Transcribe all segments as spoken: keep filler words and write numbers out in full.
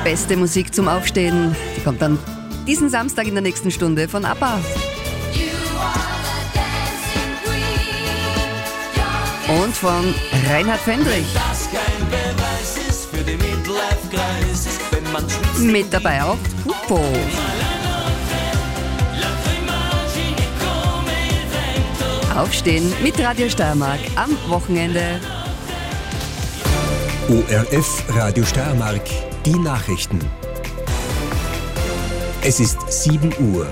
Beste Musik zum Aufstehen, die kommt dann diesen Samstag in der nächsten Stunde von ABBA. Und von Reinhard Fendrich. Mit dabei auch Hupo. Aufstehen mit Radio Steiermark am Wochenende. O R F Radio Steiermark, die Nachrichten. Es ist sieben Uhr.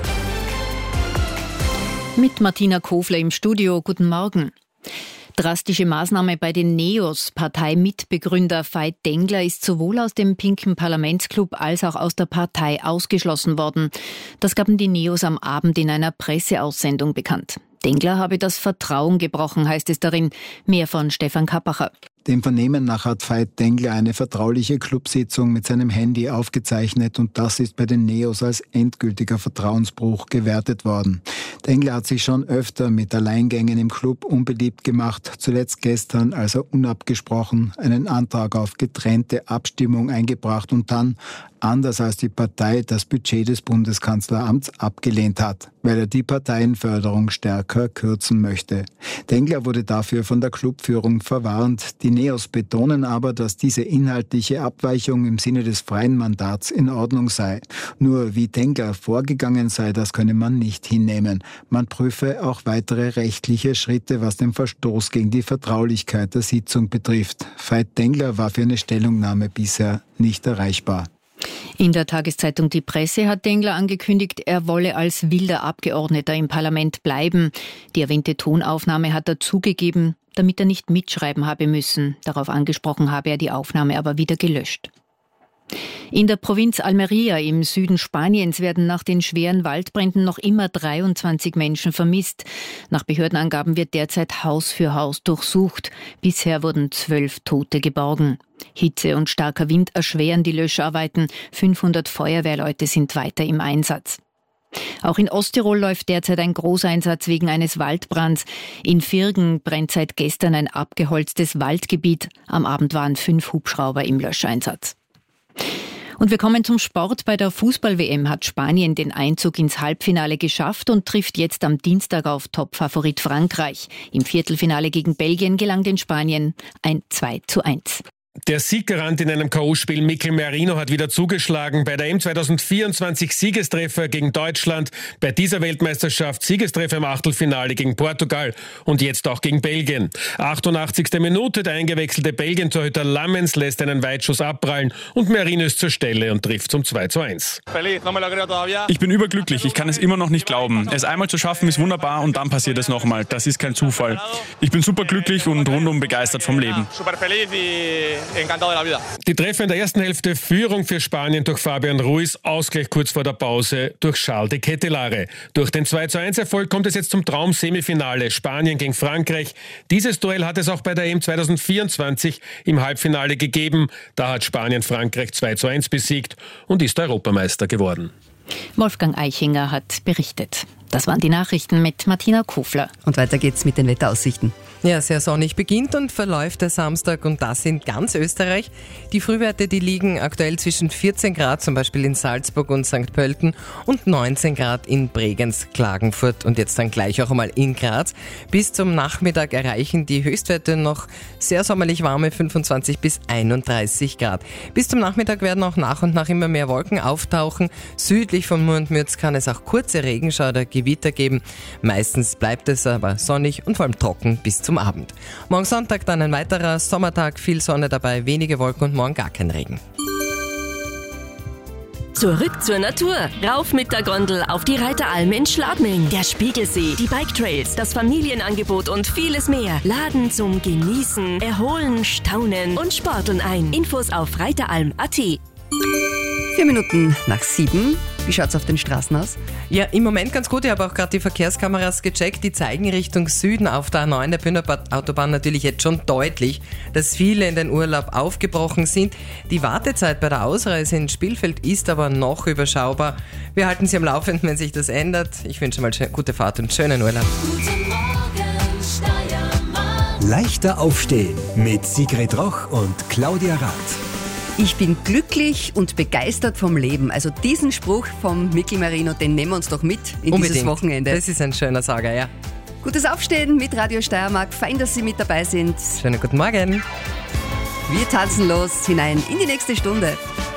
Mit Martina Kofler im Studio. Guten Morgen. Drastische Maßnahme bei den Neos. Parteimitbegründer Veit Dengler ist sowohl aus dem pinken Parlamentsclub als auch aus der Partei ausgeschlossen worden. Das gaben die Neos am Abend in einer Presseaussendung bekannt. Dengler habe das Vertrauen gebrochen, heißt es darin. Mehr von Stefan Kappacher. Dem Vernehmen nach hat Veit Dengler eine vertrauliche Clubsitzung mit seinem Handy aufgezeichnet und das ist bei den Neos als endgültiger Vertrauensbruch gewertet worden. Dengler hat sich schon öfter mit Alleingängen im Club unbeliebt gemacht, zuletzt gestern, als er unabgesprochen einen Antrag auf getrennte Abstimmung eingebracht und dann, anders als die Partei, das Budget des Bundeskanzleramts abgelehnt hat, weil er die Parteienförderung stärker kürzen möchte. Dengler wurde dafür von der Clubführung verwarnt. Die Neos betonen aber, dass diese inhaltliche Abweichung im Sinne des freien Mandats in Ordnung sei. Nur wie Dengler vorgegangen sei, das könne man nicht hinnehmen. Man prüfe auch weitere rechtliche Schritte, was den Verstoß gegen die Vertraulichkeit der Sitzung betrifft. Veit Dengler war für eine Stellungnahme bisher nicht erreichbar. In der Tageszeitung Die Presse hat Dengler angekündigt, er wolle als wilder Abgeordneter im Parlament bleiben. Die erwähnte Tonaufnahme hat er zugegeben, damit er nicht mitschreiben habe müssen. Darauf angesprochen habe er die Aufnahme aber wieder gelöscht. In der Provinz Almería im Süden Spaniens werden nach den schweren Waldbränden noch immer dreiundzwanzig Menschen vermisst. Nach Behördenangaben wird derzeit Haus für Haus durchsucht. Bisher wurden zwölf Tote geborgen. Hitze und starker Wind erschweren die Löscharbeiten. fünfhundert Feuerwehrleute sind weiter im Einsatz. Auch in Osttirol läuft derzeit ein Großeinsatz wegen eines Waldbrands. In Virgen brennt seit gestern ein abgeholztes Waldgebiet. Am Abend waren fünf Hubschrauber im Löscheinsatz. Und wir kommen zum Sport. Bei der Fußball-W M hat Spanien den Einzug ins Halbfinale geschafft und trifft jetzt am Dienstag auf Topfavorit Frankreich. Im Viertelfinale gegen Belgien gelang den Spaniern ein zwei zu eins. Der Sieggarant in einem K O-Spiel Mikel Merino hat wieder zugeschlagen. Bei der E M zwanzig vierundzwanzig Siegestreffer gegen Deutschland, bei dieser Weltmeisterschaft Siegestreffer im Achtelfinale gegen Portugal und jetzt auch gegen Belgien. achtundachtzigste Minute, der eingewechselte Belgien-Torhüter Lammens lässt einen Weitschuss abprallen und Merino ist zur Stelle und trifft zum zwei zu eins. Ich bin überglücklich, ich kann es immer noch nicht glauben. Es einmal zu schaffen ist wunderbar und dann passiert es nochmal. Das ist kein Zufall. Ich bin superglücklich und rundum begeistert vom Leben. Die Treffer in der ersten Hälfte, Führung für Spanien durch Fabian Ruiz, Ausgleich kurz vor der Pause durch Charles de Ketelaere. Durch den zwei zu eins Erfolg kommt es jetzt zum Traum-Semifinale, Spanien gegen Frankreich. Dieses Duell hat es auch bei der E M zwanzig vierundzwanzig im Halbfinale gegeben. Da hat Spanien Frankreich zwei zu eins besiegt und ist Europameister geworden. Wolfgang Eichinger hat berichtet. Das waren die Nachrichten mit Martina Kofler. Und weiter geht's mit den Wetteraussichten. Ja, sehr sonnig beginnt und verläuft der Samstag und das in ganz Österreich. Die Frühwerte, die liegen aktuell zwischen vierzehn Grad, zum Beispiel in Salzburg und Sankt Pölten und neunzehn Grad in Bregenz, Klagenfurt und jetzt dann gleich auch einmal in Graz. Bis zum Nachmittag erreichen die Höchstwerte noch sehr sommerlich warme fünfundzwanzig bis einunddreißig Grad. Bis zum Nachmittag werden auch nach und nach immer mehr Wolken auftauchen. Südlich von Mur und Mürz kann es auch kurze Regenschauer oder Gewitter geben. Meistens bleibt es aber sonnig und vor allem trocken bis zum Abend. Morgen Sonntag dann ein weiterer Sommertag, viel Sonne dabei, wenige Wolken und morgen gar kein Regen. Zurück zur Natur. Rauf mit der Gondel auf die Reiteralm in Schladming. Der Spiegelsee, die Bike-Trails, das Familienangebot und vieles mehr laden zum Genießen, Erholen, Staunen und Sporteln ein. Infos auf reiteralm punkt at. Vier Minuten nach sieben. Wie schaut's auf den Straßen aus? Ja, im Moment ganz gut. Ich habe auch gerade die Verkehrskameras gecheckt. Die zeigen Richtung Süden auf der A neun, der Bündner-Autobahn natürlich jetzt schon deutlich, dass viele in den Urlaub aufgebrochen sind. Die Wartezeit bei der Ausreise in Spielfeld ist aber noch überschaubar. Wir halten Sie am Laufenden, wenn sich das ändert. Ich wünsche mal gute Fahrt und schönen Urlaub. Guten Morgen, Steiermark. Leichter aufstehen mit Sigrid Roch und Claudia Rath. Ich bin glücklich und begeistert vom Leben. Also diesen Spruch vom Mikl Merino, den nehmen wir uns doch mit in Unbedingt. dieses Wochenende. Das ist ein schöner Sager, ja. Gutes Aufstehen mit Radio Steiermark. Fein, dass Sie mit dabei sind. Schönen guten Morgen. Wir tanzen los hinein in die nächste Stunde.